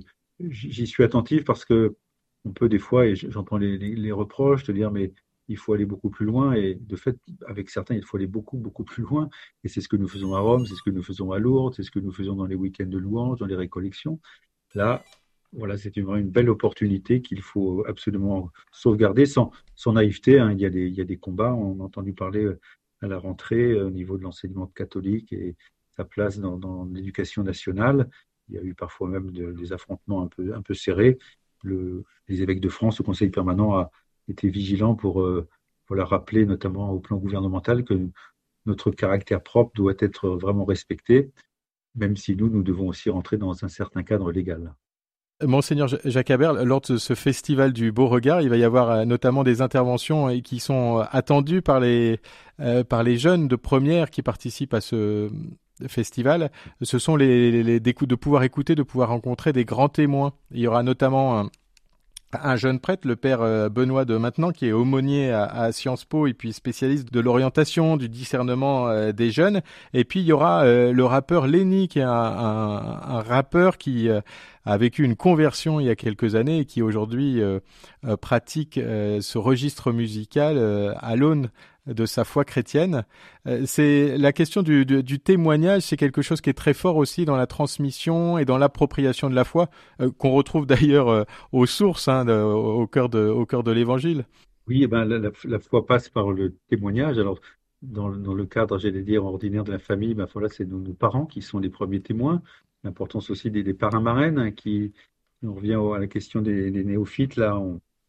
j'y suis attentif parce que on peut des fois, et j'entends les reproches, de dire mais il faut aller beaucoup plus loin, et de fait, avec certains, il faut aller beaucoup, beaucoup plus loin, et c'est ce que nous faisons à Rome, c'est ce que nous faisons à Lourdes, c'est ce que nous faisons dans les week-ends de louange, dans les récollections. Là, voilà, c'est une belle opportunité qu'il faut absolument sauvegarder sans naïveté, hein. Il y a des combats, on a entendu parler à la rentrée au niveau de l'enseignement catholique et sa place dans l'éducation nationale. Il y a eu parfois même des affrontements un peu serrés. Les évêques de France, le Conseil permanent a été vigilant pour rappeler, notamment au plan gouvernemental, que notre caractère propre doit être vraiment respecté, même si nous devons aussi rentrer dans un certain cadre légal. Monseigneur Jacques Habert, lors de ce festival du Beauregard, il va y avoir notamment des interventions qui sont attendues par les jeunes de première qui participent à ce festival. Ce sont de pouvoir écouter, de pouvoir rencontrer des grands témoins. Il y aura notamment un jeune prêtre, le père Benoît de Maintenant, qui est aumônier à Sciences Po et puis spécialiste de l'orientation, du discernement des jeunes. Et puis il y aura le rappeur Lenny, qui est un rappeur qui a vécu une conversion il y a quelques années et qui aujourd'hui pratique ce registre musical à l'aune de sa foi chrétienne. C'est la question du témoignage, c'est quelque chose qui est très fort aussi dans la transmission et dans l'appropriation de la foi, qu'on retrouve d'ailleurs aux sources, hein, au cœur de l'Évangile. Oui, la foi passe par le témoignage. Alors, dans le cadre, j'allais dire, ordinaire de la famille, voilà, c'est nos parents qui sont les premiers témoins. L'importance aussi des parrains-marraines, hein, on revient à la question des néophytes, là,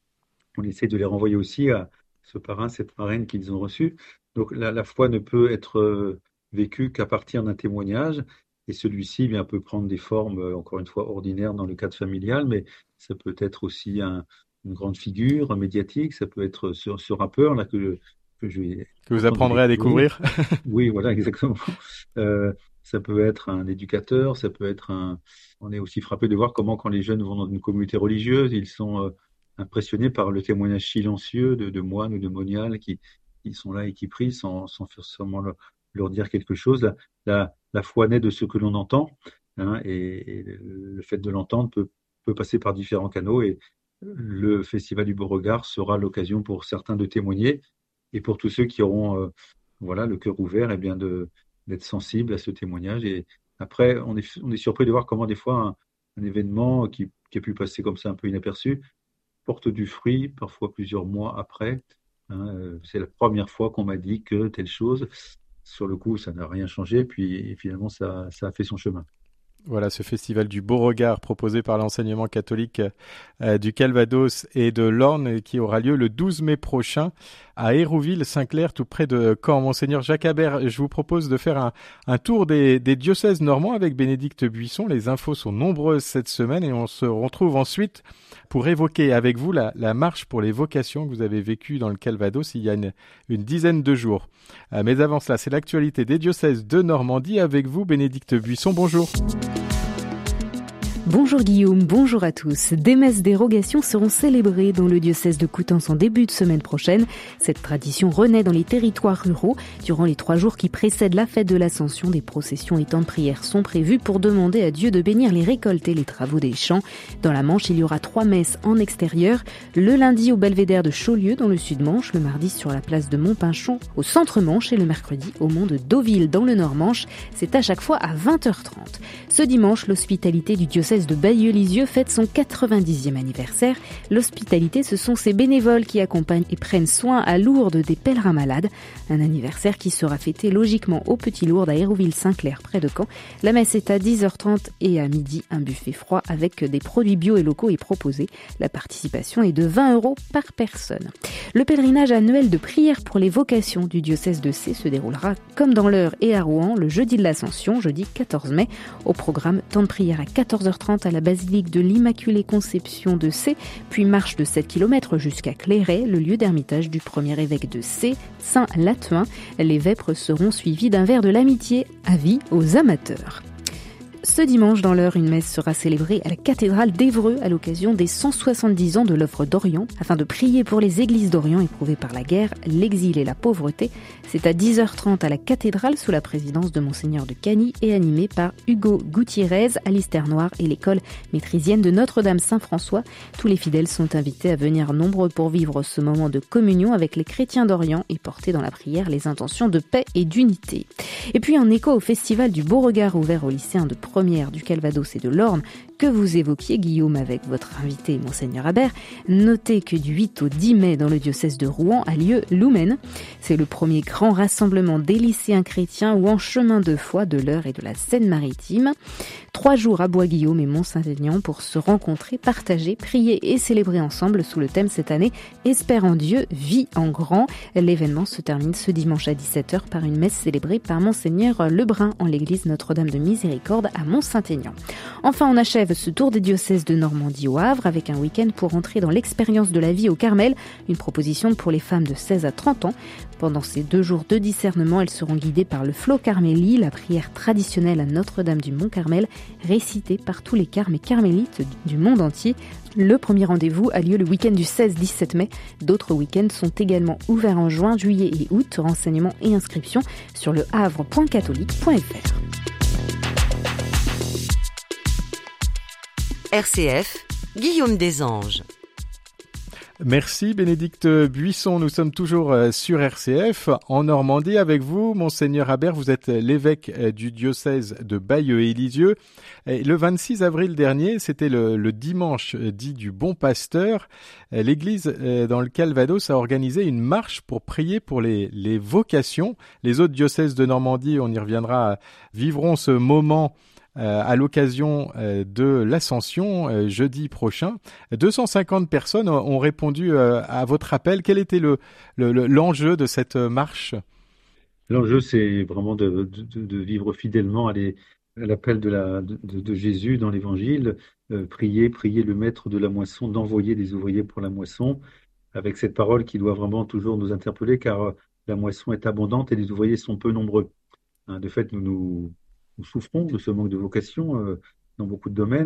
on essaie de les renvoyer aussi à ce parrain, cette marraine qu'ils ont reçu. Donc la foi ne peut être vécue qu'à partir d'un témoignage, et celui-ci peut prendre des formes, encore une fois, ordinaires dans le cadre familial, mais ça peut être aussi une grande figure médiatique, ça peut être ce rappeur là que vous apprendrez à découvrir. Oui, voilà, exactement. Ça peut être un éducateur, ça peut être on est aussi frappé de voir comment, quand les jeunes vont dans une communauté religieuse, ils sont impressionné par le témoignage silencieux de moines ou de moniales qui sont là et qui prient sans forcément leur dire quelque chose. La foi naît de ce que l'on entend, hein, et le fait de l'entendre peut passer par différents canaux, et le Festival du Beauregard sera l'occasion pour certains de témoigner, et pour tous ceux qui auront le cœur ouvert, d'être sensibles à ce témoignage. Et après, on est surpris de voir comment des fois un événement qui a pu passer comme ça un peu inaperçu porte du fruit, parfois plusieurs mois après. C'est la première fois qu'on m'a dit que telle chose. Sur le coup, ça n'a rien changé, puis finalement, ça a fait son chemin. Voilà, ce festival du Beauregard proposé par l'enseignement catholique du Calvados et de l'Orne, qui aura lieu le 12 mai prochain à Hérouville-Saint-Clair, tout près de Caen. Monseigneur Jacques Habert, je vous propose de faire un tour des diocèses normands avec Bénédicte Buisson. Les infos sont nombreuses cette semaine et on se retrouve ensuite pour évoquer avec vous la marche pour les vocations que vous avez vécue dans le Calvados il y a une dizaine de jours. Mais avant cela, c'est l'actualité des diocèses de Normandie avec vous, Bénédicte Buisson. Bonjour. Bonjour Guillaume, bonjour à tous. Des messes dérogation seront célébrées dans le diocèse de Coutances en début de semaine prochaine. Cette tradition renaît dans les territoires ruraux. Durant les 3 jours qui précèdent la fête de l'Ascension, des processions et temps de prière sont prévus pour demander à Dieu de bénir les récoltes et les travaux des champs. Dans la Manche, il y aura 3 messes en extérieur. Le lundi au belvédère de Chaulieu dans le Sud-Manche, le mardi sur la place de Montpinchon au Centre-Manche et le mercredi au mont de Deauville dans le Nord-Manche. C'est à chaque fois à 20h30. Ce dimanche, l'hospitalité du diocèse de Bayeux-Lisieux fête son 90e anniversaire. L'hospitalité, ce sont ces bénévoles qui accompagnent et prennent soin à Lourdes des pèlerins malades. Un anniversaire qui sera fêté logiquement au Petit Lourdes à Hérouville-Saint-Clair près de Caen. La messe est à 10h30 et à midi, un buffet froid avec des produits bio et locaux est proposé. La participation est de 20 € par personne. Le pèlerinage annuel de prière pour les vocations du diocèse de Sées se déroulera comme dans l'Eure et à Rouen le jeudi de l'Ascension, jeudi 14 mai. Au programme, temps de prière à 14h30 à la basilique de l'Immaculée Conception de Sées, puis marche de 7 km jusqu'à Clairet, le lieu d'ermitage du premier évêque de Sées, Saint Lathuin. Les vêpres seront suivies d'un verre de l'amitié, avis aux amateurs. Ce dimanche, dans l'Eure, une messe sera célébrée à la cathédrale d'Évreux à l'occasion des 170 ans de l'œuvre d'Orient, afin de prier pour les églises d'Orient éprouvées par la guerre, l'exil et la pauvreté. C'est à 10h30 à la cathédrale sous la présidence de Monseigneur de Cagny et animé par Hugo Gutiérrez, Alistair Noir et l'école maîtrisienne de Notre-Dame-Saint-François. Tous les fidèles sont invités à venir nombreux pour vivre ce moment de communion avec les chrétiens d'Orient et porter dans la prière les intentions de paix et d'unité. Et puis en écho au festival du Beauregard ouvert aux lycéens de première du Calvados et de l'Orne que vous évoquiez, Guillaume, avec votre invité Monseigneur Habert, notez que du 8 au 10 mai dans le diocèse de Rouen a lieu l'Oumen. C'est le premier grand rassemblement des lycéens chrétiens ou en chemin de foi de l'Eure et de la Seine-Maritime. 3 jours à Bois-Guillaume et Mont-Saint-Aignan pour se rencontrer, partager, prier et célébrer ensemble sous le thème cette année « Espère en Dieu, vis en grand ». L'événement se termine ce dimanche à 17h par une messe célébrée par Monseigneur Lebrun en l'église Notre-Dame de Miséricorde à Mont-Saint-Aignan. Enfin, on achève ce tour des diocèses de Normandie au Havre avec un week-end pour entrer dans l'expérience de la vie au Carmel, une proposition pour les femmes de 16 à 30 ans. Pendant ces 2 jours de discernement, elles seront guidées par le Flot Carmélie, la prière traditionnelle à Notre-Dame du Mont-Carmel, récitée par tous les carmes et carmélites du monde entier. Le premier rendez-vous a lieu le week-end du 16-17 mai. D'autres week-ends sont également ouverts en juin, juillet et août. Renseignements et inscriptions sur lehavre.catholique.fr. RCF, Guillaume Desanges. Merci Bénédicte Buisson, nous sommes toujours sur RCF en Normandie avec vous. Monseigneur Habert, vous êtes l'évêque du diocèse de Bayeux et Lisieux. Le 26 avril dernier, c'était le dimanche dit du Bon Pasteur. L'église dans le Calvados a organisé une marche pour prier pour les vocations. Les autres diocèses de Normandie, on y reviendra, vivront ce moment à l'occasion de l'Ascension jeudi prochain. 250 personnes ont répondu à votre appel. Quel était l'enjeu de cette marche ? L'enjeu, c'est vraiment de vivre fidèlement à l'appel de Jésus dans l'Évangile, prier le maître de la moisson, d'envoyer des ouvriers pour la moisson, avec cette parole qui doit vraiment toujours nous interpeller, car la moisson est abondante et les ouvriers sont peu nombreux. De fait, nous souffrons de ce manque de vocation dans beaucoup de domaines,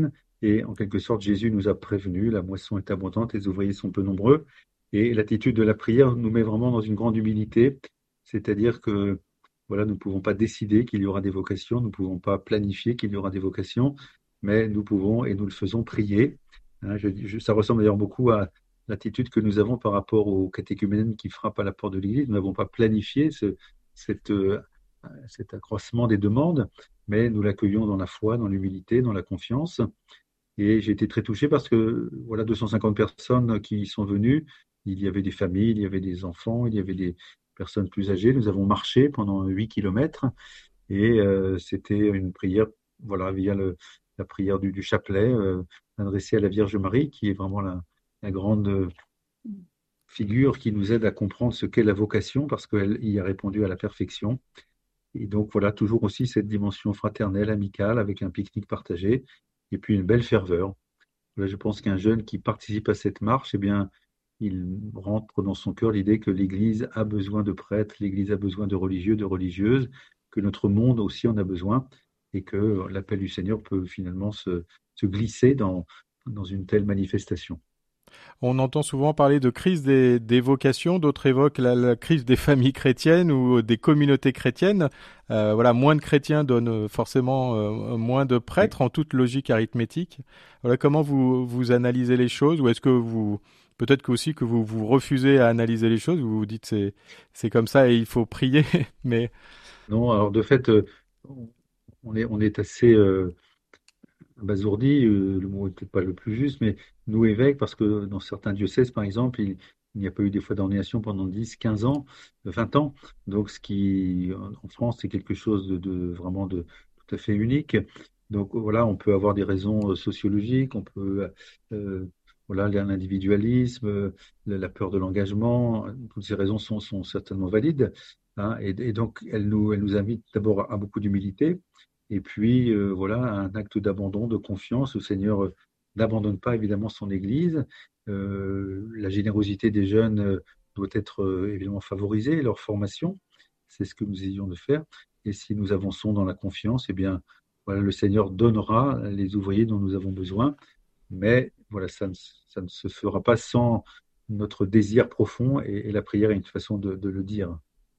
Et en quelque sorte, Jésus nous a prévenus, la moisson est abondante, les ouvriers sont peu nombreux. Et l'attitude de la prière nous met vraiment dans une grande humilité, c'est-à-dire que voilà, nous ne pouvons pas décider qu'il y aura des vocations, nous ne pouvons pas planifier qu'il y aura des vocations, mais nous pouvons et nous le faisons prier. Ça ressemble d'ailleurs beaucoup à l'attitude que nous avons par rapport aux catéchumènes qui frappent à la porte de l'Église. Nous n'avons pas planifié cet accroissement des demandes, mais nous l'accueillons dans la foi, dans l'humilité, dans la confiance. Et j'ai été très touché parce que voilà, 250 personnes qui sont venues. Il y avait des familles, il y avait des enfants, il y avait des personnes plus âgées. Nous avons marché pendant 8 kilomètres et c'était une prière, voilà, via la prière du chapelet adressée à la Vierge Marie, qui est vraiment la grande figure qui nous aide à comprendre ce qu'est la vocation, parce qu'elle y a répondu à la perfection. Et donc voilà, toujours aussi cette dimension fraternelle, amicale, avec un pique-nique partagé, et puis une belle ferveur. Là, je pense qu'un jeune qui participe à cette marche, eh bien, il rentre dans son cœur l'idée que l'Église a besoin de prêtres, l'Église a besoin de religieux, de religieuses, que notre monde aussi en a besoin, et que l'appel du Seigneur peut finalement se glisser dans une telle manifestation. On entend souvent parler de crise des vocations, d'autres évoquent la crise des familles chrétiennes ou des communautés chrétiennes. Voilà, moins de chrétiens donnent forcément moins de prêtres, en toute logique arithmétique. Voilà, comment vous analysez les choses, ou est-ce que peut-être aussi que vous refusez à analyser les choses, vous vous dites c'est comme ça et il faut prier, mais non. Alors de fait, on est assez abasourdi, le mot n'est peut-être pas le plus juste, mais nous évêques, parce que dans certains diocèses, par exemple, il n'y a pas eu des fois d'ordination pendant 10, 15 ans, 20 ans. Donc, ce qui, en France, c'est quelque chose de vraiment tout à fait unique. Donc, voilà, on peut avoir des raisons sociologiques, on peut, voilà, l'individualisme, la peur de l'engagement, toutes ces raisons sont certainement valides. Hein, et donc, elles nous invitent d'abord à beaucoup d'humilité. Et puis, voilà, un acte d'abandon, de confiance. Le Seigneur n'abandonne pas évidemment son Église. La générosité des jeunes doit être évidemment favorisée, leur formation. C'est ce que nous essayons de faire. Et si nous avançons dans la confiance, eh bien, voilà, le Seigneur donnera les ouvriers dont nous avons besoin. Mais voilà, ça ne se fera pas sans notre désir profond, et la prière est une façon de le dire.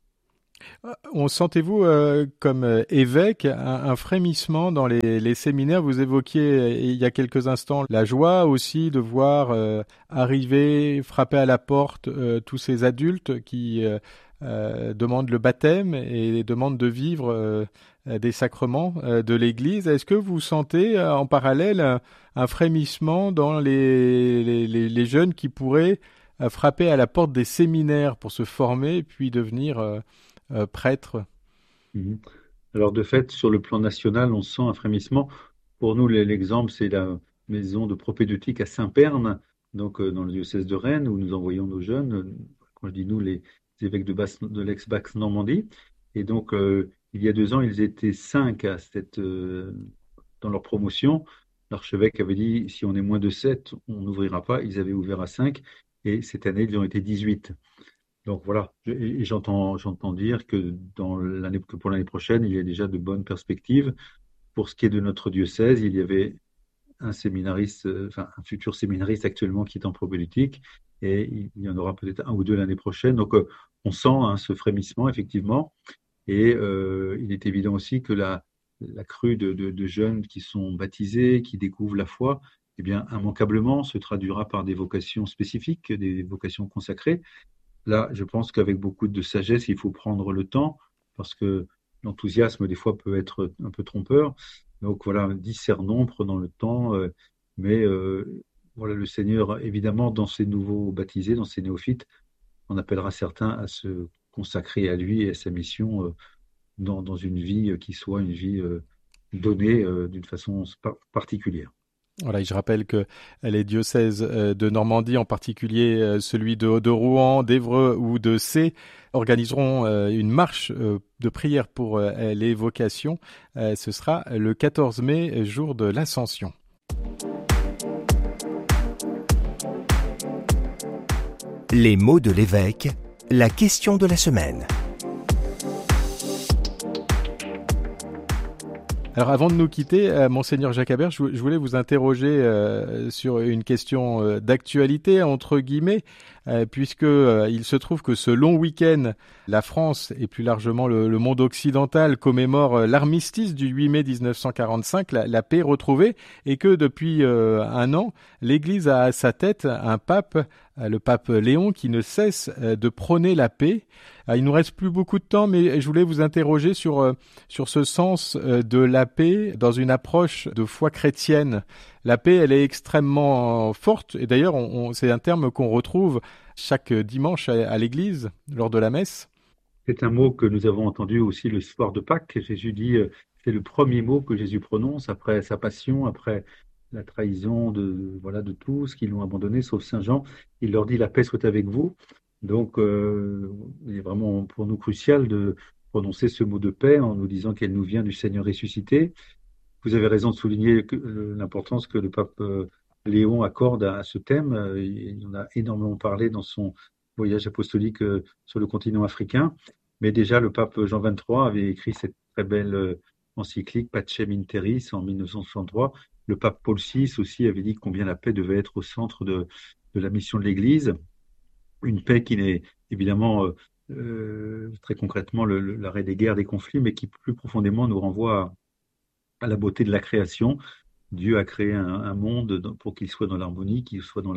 Sentez-vous comme évêque un frémissement dans les séminaires? Vous évoquiez il y a quelques instants la joie aussi de voir arriver, frapper à la porte tous ces adultes qui demandent le baptême et demandent de vivre des sacrements de l'Église. Est-ce que vous sentez en parallèle un frémissement dans les jeunes qui pourraient frapper à la porte des séminaires pour se former et puis devenir prêtre? Alors de fait, sur le plan national, on sent un frémissement. Pour nous, l'exemple, c'est la maison de propédeutique à Saint-Pern, donc dans le diocèse de Rennes, où nous envoyons nos jeunes. Quand je dis nous, les évêques de l'ex-Basse-Normandie. Et donc, il y a 2 ans, ils étaient 5 dans leur promotion. L'archevêque avait dit, si on est moins de 7, on n'ouvrira pas. Ils avaient ouvert à 5, et cette année, ils ont été 18. Donc voilà, et j'entends dire que pour l'année prochaine, il y a déjà de bonnes perspectives. Pour ce qui est de notre diocèse, il y avait un futur séminariste actuellement qui est en propédeutique, et il y en aura peut-être 1 ou 2 l'année prochaine. Donc on sent ce frémissement effectivement, et il est évident aussi que la crue de jeunes qui sont baptisés, qui découvrent la foi, eh bien immanquablement se traduira par des vocations spécifiques, des vocations consacrées. Là, je pense qu'avec beaucoup de sagesse, il faut prendre le temps, parce que l'enthousiasme, des fois, peut être un peu trompeur. Donc voilà, discernons, prenons le temps. Mais voilà, le Seigneur, évidemment, dans ces nouveaux baptisés, dans ces néophytes, en appellera certains à se consacrer à lui et à sa mission dans une vie qui soit une vie donnée d'une façon particulière. Voilà, je rappelle que les diocèses de Normandie, en particulier celui de Rouen, d'Évreux ou de Sées, organiseront une marche de prière pour les vocations. Ce sera le 14 mai, jour de l'Ascension. Les mots de l'évêque, la question de la semaine. Alors avant de nous quitter, Monseigneur Jacquabert, je voulais vous interroger sur une question d'actualité, entre guillemets, puisque il se trouve que ce long week-end, la France et plus largement le monde occidental commémore l'armistice du 8 mai 1945, la paix retrouvée, et que depuis un an, l'Église a à sa tête un pape, le pape Léon, qui ne cesse de prôner la paix. Il nous reste plus beaucoup de temps, mais je voulais vous interroger sur ce sens de la paix dans une approche de foi chrétienne. La paix, elle est extrêmement forte, et d'ailleurs, c'est un terme qu'on retrouve chaque dimanche à l'église, lors de la messe. C'est un mot que nous avons entendu aussi le soir de Pâques. Jésus dit, c'est le premier mot que Jésus prononce après sa passion, après la trahison de tous qui l'ont abandonné, sauf Saint Jean. Il leur dit, la paix soit avec vous. Donc, il est vraiment pour nous crucial de prononcer ce mot de paix en nous disant qu'elle nous vient du Seigneur ressuscité. Vous avez raison de souligner l'importance que le pape Léon accorde à ce thème. Il en a énormément parlé dans son voyage apostolique sur le continent africain. Mais déjà, le pape Jean XXIII avait écrit cette très belle encyclique Pacem in Terris en 1963. Le pape Paul VI aussi avait dit combien la paix devait être au centre de la mission de l'Église. Une paix qui n'est évidemment très concrètement l'arrêt des guerres, des conflits, mais qui plus profondément nous renvoie à la beauté de la création. Dieu a créé un monde pour qu'il soit dans l'harmonie, qu'il soit dans